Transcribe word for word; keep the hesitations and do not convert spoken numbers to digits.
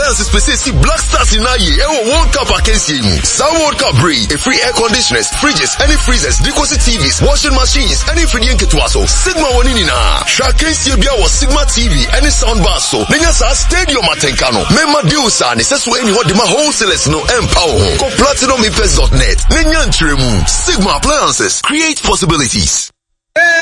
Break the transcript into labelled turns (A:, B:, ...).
A: appliances per se Black Stars in aye e wo World Cup against you. Some World Cup bring a free air conditioners, fridges, any freezers, decorative T Vs, washing machines, any free Ketwaso. Sigma woni na. Shakensi bia was Sigma T V, any sound bar so. Nenya sa stadium atenkano. Mema deals ani seso any what the wholesalers no empower. Go platinum ipes dot net. Nenya ntremu. Sigma appliances create possibilities.